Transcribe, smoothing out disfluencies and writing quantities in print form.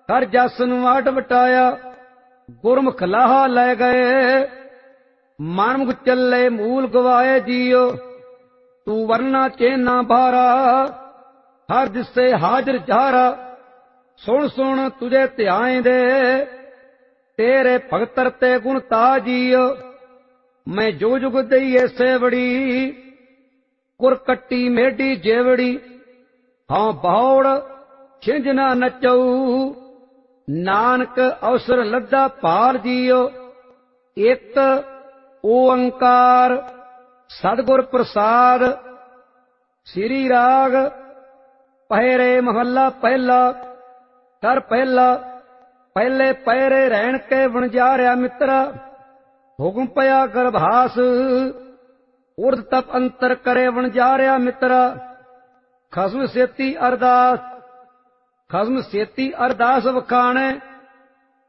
ਕਰ ਜਸ ਨੂੰ ਆਟ ਵਟਾਇਆ। ਗੁਰਮੁਖ ਲਾਹਾ ਲੈ ਗਏ, ਮਨਮੁਖ ਚੱਲੇ ਮੂਲ ਗਵਾਏ ਜੀਓ। ਤੂੰ ਵਰਨਾ ਚੇਨਾ ਭਾਰਾ, ਹਰ ਦਿਸੇ ਹਾਜ਼ਰ ਜਾਰਾ। ਸੁਣ ਸੁਣ ਤੁਝੇ ਧਿਆਏ ਦੇ, ਤੇਰੇ ਭਗਤਰ ਤੇ ਗੁਣ ਤਾ ਜੀਓ। ਮੈਂ ਜੋ ਜੁਗ ਦਈ ਐਸੇ ਬੜੀ, ਕੁਰ ਕੱਟੀ ਮੇਢੀ ਜੇਵੜੀ। ਹਾਂ ਬਹੁੜ ਛਿੰਝ ਨਾ ਨਚਊ, ਨਾਨਕ ਅਵਸਰ ਲੱਦਾ ਭਾਲ ਜੀਓ। ਇਕ ਓੰਕਾਰ ਸਤਿਗੁਰ ਪ੍ਰਸਾਦ। ਸ੍ਰੀ ਰਾਗ ਪਹਿਰੇ ਮਹੱਲਾ ਪਹਿਲਾ। ਕਰ ਪਹਿਲਾ ਪਹਿਲੇ ਪਹਿਰੇ ਰਹਿਣ ਕੇ ਵਣਜਾਰਿਆ ਮਿੱਤਰਾ। ਹੁਕਮ ਪਿਆ ਗਰਭਾਸ, ਉਰਧ ਤਪ ਅੰਤਰ ਕਰੇ ਵਣਜਾਰਿਆ ਮਿੱਤਰਾ। ਖਸਮ ਸੇਤੀ ਅਰਦਾਸ, ਖਸਮ ਸੇਤੀ ਅਰਦਾਸ ਵਖਾਣੇ।